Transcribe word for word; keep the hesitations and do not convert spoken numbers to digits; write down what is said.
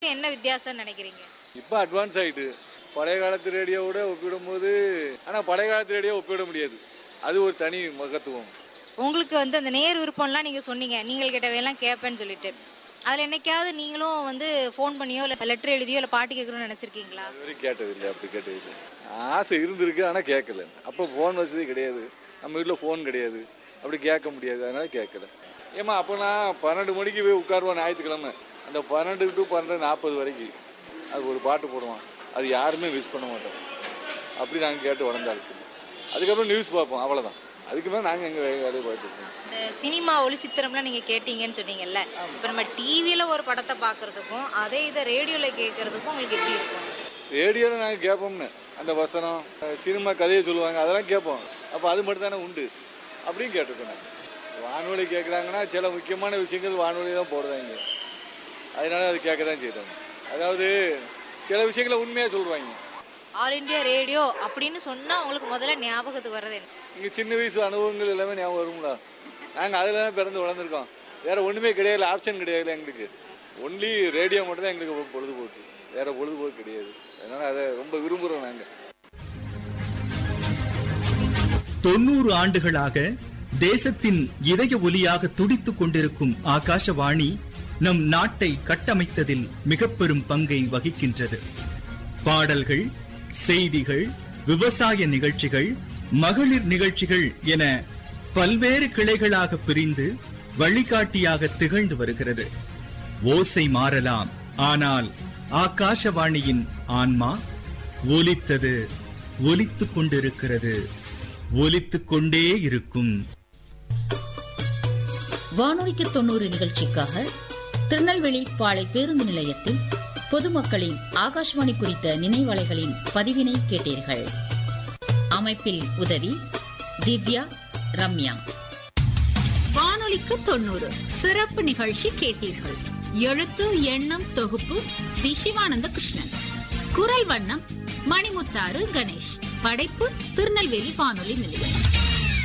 என்ன வித்தியாசம்னு நினைக்கிறீங்க? இப்போ அட்வான்ஸ் ஆகிட்டு பழைய காலத்து ரேடியோவோட ஒப்பிடும்போது, ஆனால் பழைய காலத்து ரேடியோ ஒப்பிட முடியாது. அது ஒரு தனி மகத்துவம். உங்களுக்கு வந்து அந்த நேர் விருப்பம்லாம் நீங்கள் சொன்னீங்க, நீங்கள் கேட்டவையெல்லாம் கேட்பேன்னு சொல்லிட்டு, அதில் என்னைக்காவது நீங்களும் வந்து ஃபோன் பண்ணியோ இல்லை லெட்டர் எழுதியோ இல்லை பாட்டு கேட்கணும்னு நினச்சிருக்கீங்களா? அது வரைக்கும் கேட்டதில்லை, அப்படி கேட்டதில்லை. ஆசை இருந்திருக்கு, ஆனால் கேட்கல. அப்போ ஃபோன் வசதி கிடையாது, நம்ம வீட்டில் ஃபோன் கிடையாது, அப்படி கேட்க முடியாது, அதனால் கேட்கல. ஏமா அப்போலாம் பன்னெண்டு மணிக்கு போய் உட்காருவோம் ஞாயிற்றுக்கிழமை, அந்த பன்னெண்டு டு பன்னெண்டு நாற்பது வரைக்கும் அது ஒரு பாட்டு போடுவான், அது யாருமே மிஸ் பண்ண மாட்டோம். அப்படி நாங்கள் கேட்டு வளர்ந்தாருக்கு. அதுக்கப்புறம் நியூஸ் பார்ப்போம், அவ்வளோதான். அதுக்கு மேலே நாங்கள் எங்கள் வேலையை பார்த்துருக்கோம். இந்த சினிமா ஒளிச்சித்திரம்லாம் நீங்கள் கேட்டீங்கன்னு சொன்னீங்கல்ல, இப்போ நம்ம டிவியில் ஒரு படத்தை பார்க்குறதுக்கும் அதே இதை ரேடியோவில் கேட்குறதுக்கும் உங்களுக்கு எப்படி இருக்கும்? ரேடியோவில் நாங்கள் கேட்போம்னு அந்த வசனம் சினிமா கதையை சொல்லுவாங்க, அதெல்லாம் கேட்போம். அப்போ அது மட்டும் தானே உண்டு, அப்படியும் கேட்டிருக்கோம். நாங்கள் வானொலி கேட்குறாங்கன்னா சில முக்கியமான விஷயங்கள் வானொலி தான் போடுறாங்க, அதனால அது கேட்க தான் செய்கிறாங்க. அதாவது சில விஷயங்களை உண்மையாக சொல்லுவாங்க. ஆல் இண்டியா ரேடியோ அப்படின்னு சொன்னால் உங்களுக்கு முதல்ல ஞாபகத்துக்கு வர்றது என்ன? இங்கே சின்ன வயசு அனுபவங்கள் எல்லாமே ஞாபகம் வருங்களா? நாங்கள் அதில் தான் பிறந்து வளர்ந்துருக்கோம். வேறு ஒன்றுமே கிடையாது, ஆப்ஷன் கிடையாது எங்களுக்கு. ஒன்லி ரேடியோ மட்டும் தான் எங்களுக்கு பொழுதுபோக்கு, வேறு பொழுதுபோக்கு கிடையாது. அதனால் அதை ரொம்ப விரும்புகிறோம் நாங்கள். தொண்ணூறு ஆண்டுகளாக தேசத்தின் இதய ஒலியாக துடித்துக் கொண்டிருக்கும் ஆகாஷவாணி நம் நாட்டை கட்டமைத்ததில் மிக பெரும் பங்கை வகிக்கின்றது. பாடல்கள், செய்திகள், விவசாய நிகழ்ச்சிகள், மகளிர் நிகழ்ச்சிகள் என பல்வேறு கிளைகளாக பிரிந்து வழிகாட்டியாக திகழ்ந்து வருகிறது. ஓசை மாறலாம், ஆனால் ஆகாஷவாணியின் ஆன்மா ஒலித்தது, ஒலித்துக் கொண்டிருக்கிறது, ஒலித்துக் கொண்டே இருக்கும். வானொலிக்கு தொண்ணூறு நிகழ்ச்சிக்காக திருநெல்வேலி பாளை பேருந்து நிலையத்தில் பொதுமக்களின் ஆகாஷ்வாணி குறித்த நினைவலைகளின் பதிவினை கேட்டீர்கள். அமைப்பில் உதவி திவ்யா, ரம்யா. வானொலிக்கு தொண்ணூறு சிறப்பு நிகழ்ச்சி கேட்டீர்கள். எழுத்து எண்ணம் தொகுப்பு வி சிவானந்த கிருஷ்ணன். குரல் வண்ணம் மணிமுத்தாறு கணேஷ். படைப்பு திருநெல்வேலி வானொலி நிலையம்.